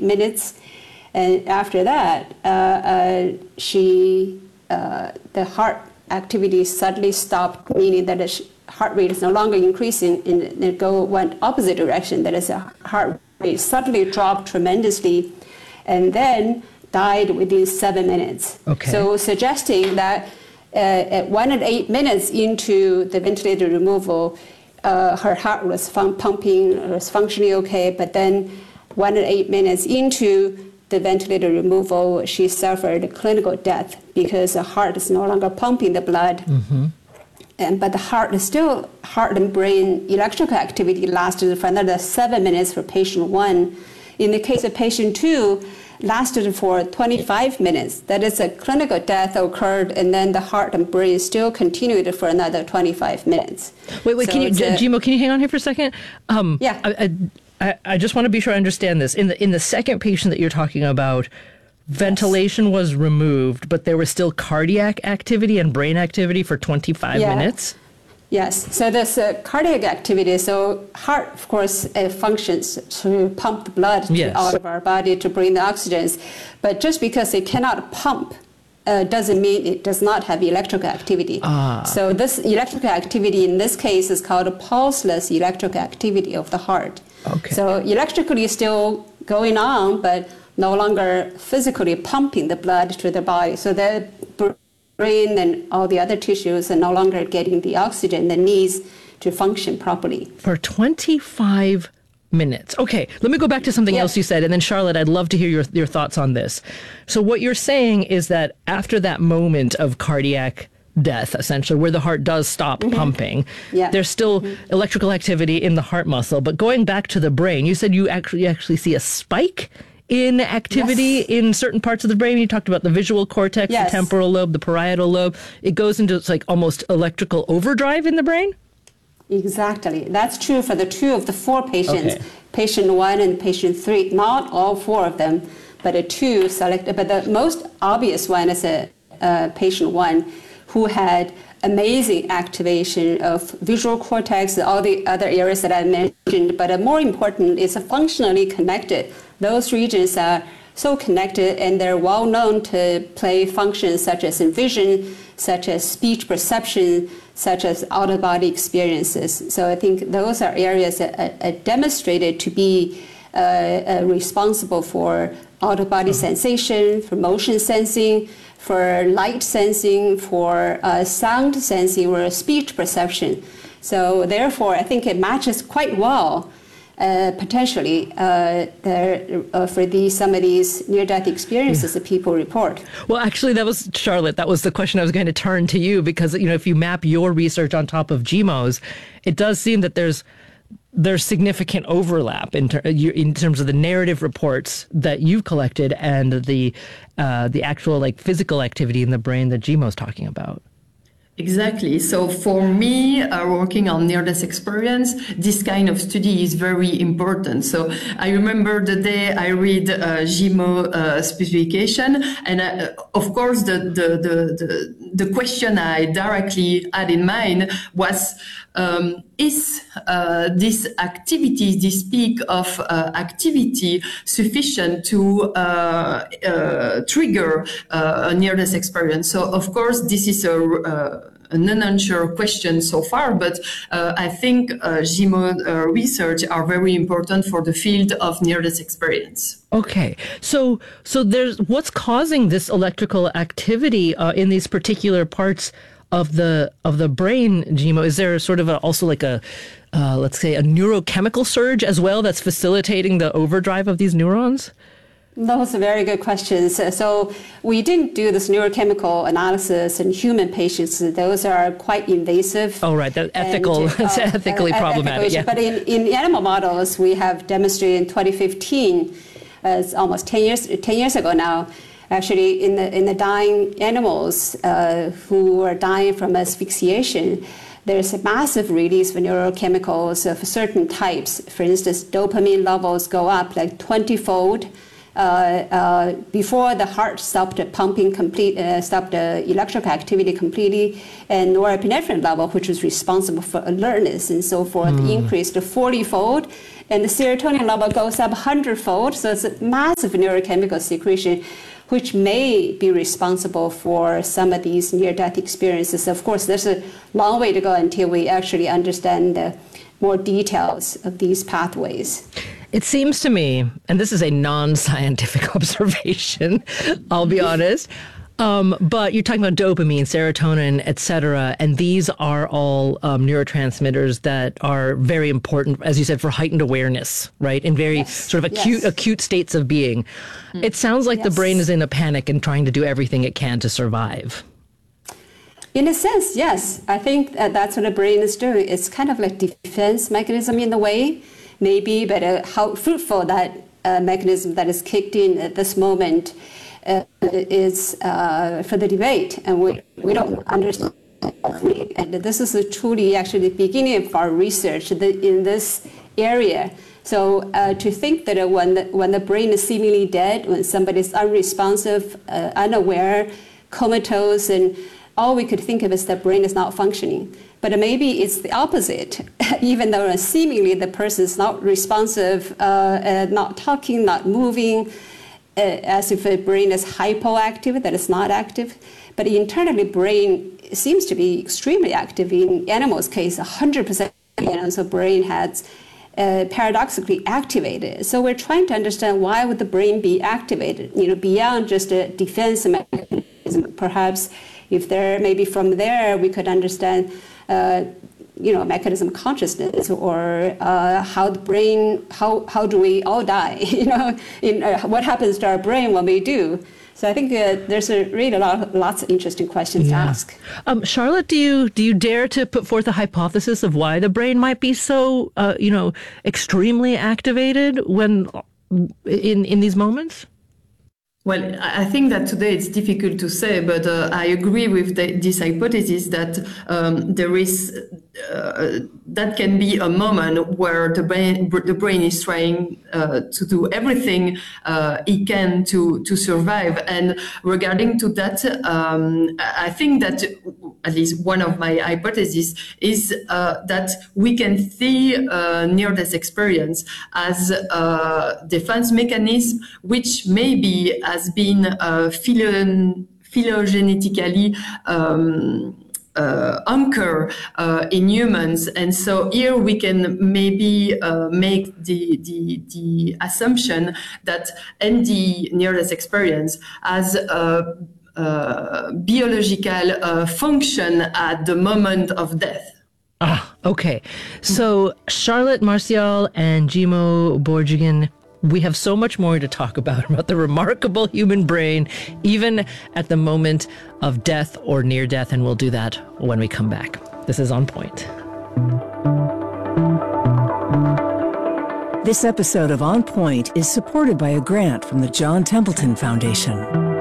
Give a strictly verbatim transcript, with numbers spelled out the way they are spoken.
minutes. And after that, uh, uh, she, uh, the heart activity suddenly stopped, meaning that the heart rate is no longer increasing, and it go went opposite direction. That is, the heart rate suddenly dropped tremendously, and then died within seven minutes. Okay. So suggesting that uh, at one and eight minutes into the ventilator removal, uh, her heart was fun- pumping, was functioning okay, but then one and eight minutes into the ventilator removal, she suffered clinical death because the heart is no longer pumping the blood. Mm-hmm. And, but the heart is still, heart and brain electrical activity lasted for another seven minutes for patient one. In the case of patient two, lasted for twenty-five minutes. That is, a clinical death occurred, and then the heart and brain still continued for another twenty-five minutes. Wait, wait, So can you, it's a- Jimo, can you hang on here for a second? Um, Yeah. I, I, I, I just want to be sure I understand this. In the in the second patient that you're talking about, ventilation was removed, but there was still cardiac activity and brain activity for twenty-five Yeah. minutes? Yes, so there's a cardiac activity. So heart, of course, uh, functions to pump the blood Yes. to, out of our body to bring the oxygens. But just because it cannot pump uh, doesn't mean it does not have electrical activity. Ah. So this electrical activity in this case is called a pulseless electrical activity of the heart. Okay. So electrically still going on, but no longer physically pumping the blood to the body. So the brain and all the other tissues are no longer getting the oxygen that needs to function properly. For twenty-five minutes. Okay, let me go back to something Yeah. else you said, and then Charlotte, I'd love to hear your, your thoughts on this. So what you're saying is that after that moment of cardiac death, essentially, where the heart does stop Mm-hmm. pumping, Yeah. there's still mm-hmm. electrical activity in the heart muscle. But going back to the brain, you said you actually you actually see a spike in activity Yes. in certain parts of the brain. You talked about the visual cortex, Yes. the temporal lobe, the parietal lobe. It goes into it's like almost electrical overdrive in the brain? Exactly. That's true for the two of the four patients, Okay. patient one and patient three, not all four of them, but a two selected. But the most obvious one is a uh, patient one who had amazing activation of visual cortex, all the other areas that I mentioned. But uh, more important, it's functionally connected. Those regions are so connected, and they're well known to play functions such as in vision, such as speech perception, such as out-of-body experiences. So I think those are areas that are, are demonstrated to be uh, uh, responsible for out-of-body Uh-huh. sensation, for motion sensing, for light sensing, for uh, sound sensing, or speech perception. So therefore, I think it matches quite well, uh, potentially, uh, there, uh, for these some of these near-death experiences that people report. Well, actually, that was Charlotte. That was the question I was going to turn to you because, you know, if you map your research on top of Jimo's, it does seem that there's there's significant overlap in, ter- in terms of the narrative reports that you've collected and the uh, the actual like physical activity in the brain that Jimo's talking about. Exactly. So for me, uh, working on near-death experience, this kind of study is very important. So I remember the day I read uh, Jimo uh, specification, and uh, of course the, the the the the question I directly had in mind was: um, is uh, this activity, this peak of uh, activity, sufficient to uh, uh, trigger uh, a near-death experience? So of course this is a uh, an unanswered question so far, but uh, I think uh, Jimo uh, research are very important for the field of near-death experience. Okay, so so there's what's causing this electrical activity uh, in these particular parts of the of the brain, Jimo? Is there sort of a, also like a uh, let's say a neurochemical surge as well that's facilitating the overdrive of these neurons? Those are very good questions. So we didn't do this neurochemical analysis in human patients. Those are quite invasive. Oh, right. That's ethical. And, It's uh, ethically uh, problematic. ethical Yeah. But in, in animal models, we have demonstrated in twenty fifteen, uh, it's almost ten years, ten years ago now, actually in the, in the dying animals uh, who are dying from asphyxiation, there's a massive release of neurochemicals of certain types. For instance, dopamine levels go up like twenty-fold. Uh, uh, before the heart stopped pumping complete, uh, stopped the electrical activity completely, and norepinephrine level, which is responsible for alertness and so forth, mm. increased to forty-fold. and the serotonin level goes up hundredfold. So it's a massive neurochemical secretion, which may be responsible for some of these near-death experiences. Of course, there's a long way to go until we actually understand the more details of these pathways. It seems to me, and this is a non-scientific observation, I'll be honest, um, but you're talking about dopamine, serotonin, et cetera, and these are all um, neurotransmitters that are very important, as you said, for heightened awareness, right? In very yes. sort of acute, yes. acute states of being. Mm. It sounds like yes. the brain is in a panic and trying to do everything it can to survive. In a sense, yes. I think that that's what the brain is doing. It's kind of like defense mechanism in a way, maybe, but uh, how fruitful that uh, mechanism that is kicked in at this moment uh, is uh, for the debate, and we, we don't understand. And this is a truly actually the beginning of our research in this area. So uh, to think that when the, when the brain is seemingly dead, when somebody is unresponsive, uh, unaware, comatose, and all we could think of is the brain is not functioning. But maybe it's the opposite. Even though seemingly the person is not responsive, uh, uh, not talking, not moving, uh, as if the brain is hypoactive, that is not active. But internally, brain seems to be extremely active. In animals' case, one hundred percent animals, the brain has uh, paradoxically activated. So we're trying to understand why would the brain be activated, you know, beyond just a defense mechanism. Perhaps if there, maybe from there, we could understand Uh, you know, mechanism of consciousness, or uh, how the brain, how how do we all die? You know, in, uh, what happens to our brain when we do? So I think uh, there's a really a lot, lots of interesting questions yeah. to ask. Um, Charlotte, do you do you dare to put forth a hypothesis of why the brain might be so, uh, you know, extremely activated when in in these moments? Well, I think that today it's difficult to say, but uh, I agree with the, this hypothesis that um, there is uh, that can be a moment where the brain the brain is trying uh, to do everything uh, it can to to survive. And regarding to that, um, I think that at least one of my hypotheses is uh, that we can see uh, near-death experience as a defense mechanism, which maybe has been uh, philo- phylogenetically um, uh, anchored uh, in humans. And so here we can maybe uh, make the, the, the assumption that N D near-death experience has a uh, biological uh, function at the moment of death. Ah, okay. So Charlotte Marcial and Jimo Borjigin, we have so much more to talk about, about the remarkable human brain, even at the moment of death or near death, and we'll do that when we come back. This is On Point. This episode of On Point is supported by a grant from the John Templeton Foundation.